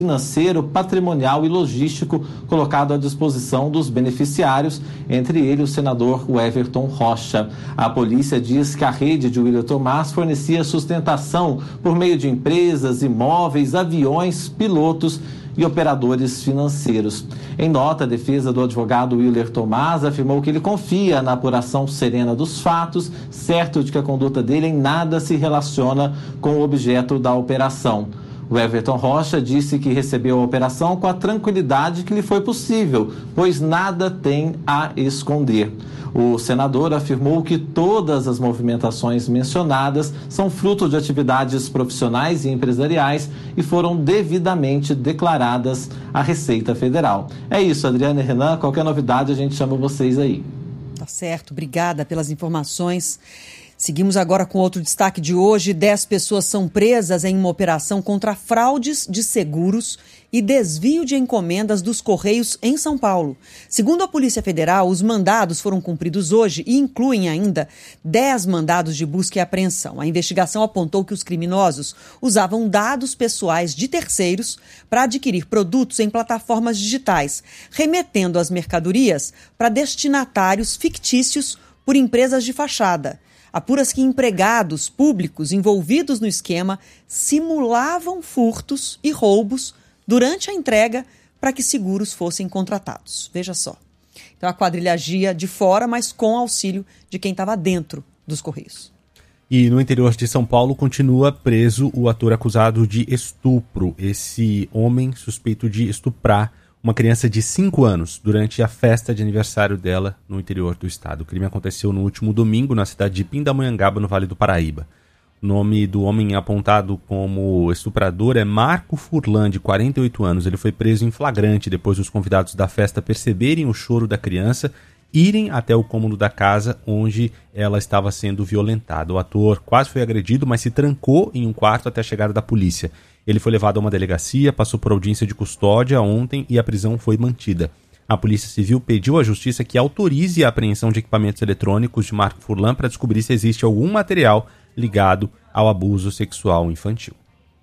financeiro, patrimonial e logístico colocado à disposição dos beneficiários, entre eles o senador Everton Rocha. A polícia diz que a rede de Willer Tomás fornecia sustentação por meio de empresas, imóveis, aviões, pilotos e operadores financeiros. Em nota, a defesa do advogado Willer Tomás afirmou que ele confia na apuração serena dos fatos, certo de que a conduta dele em nada se relaciona com o objeto da operação. O Everton Rocha disse que recebeu a operação com a tranquilidade que lhe foi possível, pois nada tem a esconder. O senador afirmou que todas as movimentações mencionadas são fruto de atividades profissionais e empresariais e foram devidamente declaradas à Receita Federal. É isso, Adriana e Renan. Qualquer novidade a gente chama vocês aí. Tá certo, obrigada pelas informações. Seguimos agora com outro destaque de hoje. 10 pessoas são presas em uma operação contra fraudes de seguros e desvio de encomendas dos Correios em São Paulo. Segundo a Polícia Federal, os mandados foram cumpridos hoje e incluem ainda 10 mandados de busca e apreensão. A investigação apontou que os criminosos usavam dados pessoais de terceiros para adquirir produtos em plataformas digitais, remetendo as mercadorias para destinatários fictícios por empresas de fachada. Apura-se que empregados públicos envolvidos no esquema simulavam furtos e roubos durante a entrega para que seguros fossem contratados. Veja só. Então a quadrilha agia de fora, mas com auxílio de quem estava dentro dos Correios. E no interior de São Paulo continua preso o ator acusado de estupro. Esse homem suspeito de estuprar uma criança de 5 anos durante a festa de aniversário dela no interior do estado. O crime aconteceu no último domingo na cidade de Pindamonhangaba, no Vale do Paraíba. O nome do homem apontado como estuprador é Marco Furlan, de 48 anos. Ele foi preso em flagrante depois dos convidados da festa perceberem o choro da criança, irem até o cômodo da casa onde ela estava sendo violentada. O ator quase foi agredido, mas se trancou em um quarto até a chegada da polícia. Ele foi levado a uma delegacia, passou por audiência de custódia ontem e a prisão foi mantida. A Polícia Civil pediu à Justiça que autorize a apreensão de equipamentos eletrônicos de Marco Furlan para descobrir se existe algum material ligado ao abuso sexual infantil.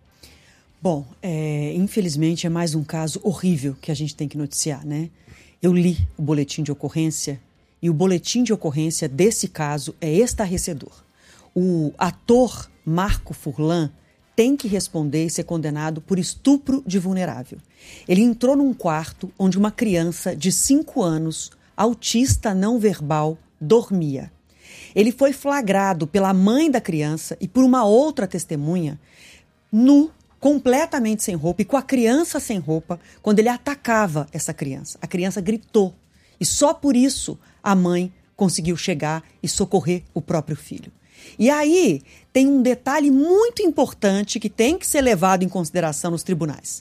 Bom, infelizmente é mais um caso horrível que a gente tem que noticiar, né? Eu li o boletim de ocorrência e o boletim de ocorrência desse caso é estarrecedor. O ator Marco Furlan tem que responder e ser condenado por estupro de vulnerável. Ele entrou num quarto onde uma criança de 5 anos, autista não verbal, dormia. Ele foi flagrado pela mãe da criança e por uma outra testemunha, nu, completamente sem roupa e com a criança sem roupa, quando ele atacava essa criança. A criança gritou e só por isso a mãe conseguiu chegar e socorrer o próprio filho. E aí tem um detalhe muito importante que tem que ser levado em consideração nos tribunais.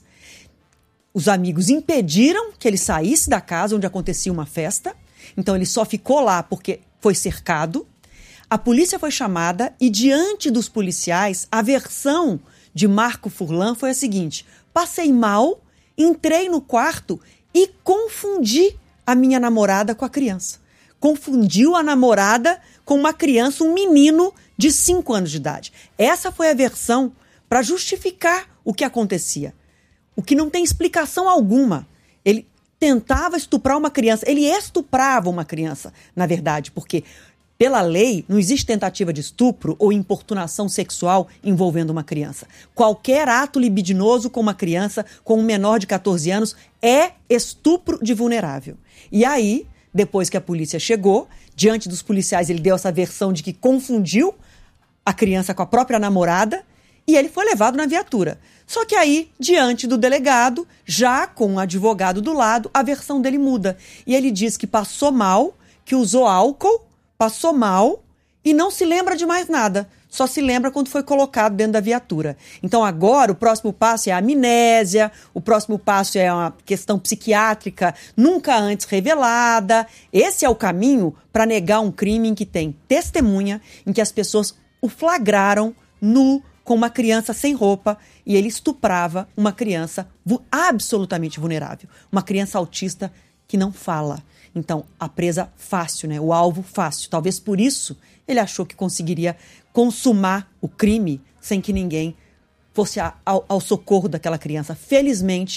Os amigos impediram que ele saísse da casa onde acontecia uma festa, então ele só ficou lá porque foi cercado. A polícia foi chamada e diante dos policiais, a versão de Marco Furlan foi a seguinte: passei mal, entrei no quarto e confundi a minha namorada com a criança. Confundiu a namorada com uma criança, um menino de 5 anos de idade. Essa foi a versão para justificar o que acontecia. O que não tem explicação alguma. Ele tentava estuprar uma criança, ele estuprava uma criança, na verdade, porque pela lei não existe tentativa de estupro ou importunação sexual envolvendo uma criança. Qualquer ato libidinoso com uma criança, com um menor de 14 anos, é estupro de vulnerável. E aí, depois que a polícia chegou, diante dos policiais ele deu essa versão de que confundiu a criança com a própria namorada e ele foi levado na viatura. Só que aí, diante do delegado, já com um advogado do lado, a versão dele muda. E ele diz que passou mal, que usou álcool, passou mal e não se lembra de mais nada. Só se lembra quando foi colocado dentro da viatura. Então agora o próximo passo é a amnésia, o próximo passo é uma questão psiquiátrica nunca antes revelada. Esse é o caminho para negar um crime em que tem testemunha, em que as pessoas o flagraram nu com uma criança sem roupa e ele estuprava uma criança absolutamente vulnerável, uma criança autista que não fala. Então, a presa fácil, né? O alvo fácil. Talvez por isso ele achou que conseguiria consumar o crime sem que ninguém fosse ao socorro daquela criança. Felizmente,